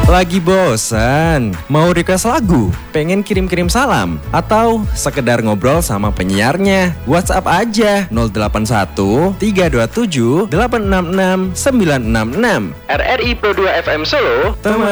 Lagi bosan? Mau request lagu? Pengen kirim-kirim salam? Atau sekedar ngobrol sama penyiarnya? WhatsApp aja 081 327 866 966. RRI Pro 2 FM Solo.